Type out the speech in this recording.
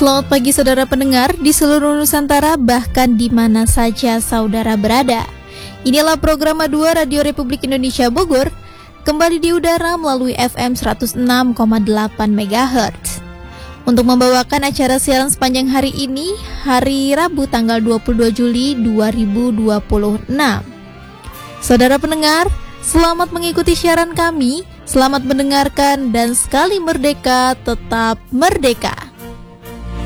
Selamat pagi saudara pendengar di seluruh Nusantara, bahkan di mana saja saudara berada. Inilah program A2 Radio Republik Indonesia Bogor, kembali di udara melalui FM 106,8 MHz. Untuk membawakan acara siaran sepanjang hari ini, hari Rabu tanggal 22 Juli 2026. Saudara pendengar, selamat mengikuti siaran kami, selamat mendengarkan, dan sekali merdeka, tetap merdeka.